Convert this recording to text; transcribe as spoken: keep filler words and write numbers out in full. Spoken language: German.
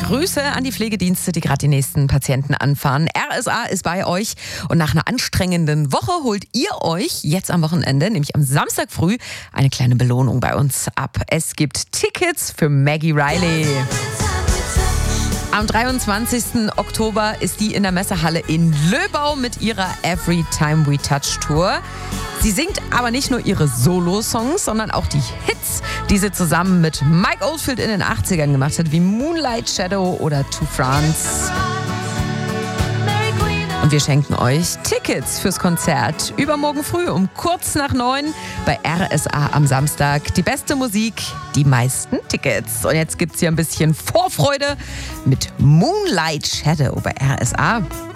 Grüße an die Pflegedienste, die gerade die nächsten Patienten anfahren. R S A ist bei euch und nach einer anstrengenden Woche holt ihr euch jetzt am Wochenende, nämlich am Samstag früh, eine kleine Belohnung bei uns ab. Es gibt Tickets für Maggie Riley. Am dreiundzwanzigsten Oktober ist die in der Messehalle in Löbau mit ihrer Every Time We Touch Tour. Sie singt aber nicht nur ihre Solo-Songs, sondern auch die Hits, die sie zusammen mit Mike Oldfield in den achtzigern gemacht hat, wie Moonlight Shadow oder To France. Und wir schenken euch Tickets fürs Konzert übermorgen früh um kurz nach neun bei R S A am Samstag. Die beste Musik, die meisten Tickets. Und jetzt gibt's hier ein bisschen Vorfreude mit Moonlight Shadow bei R S A.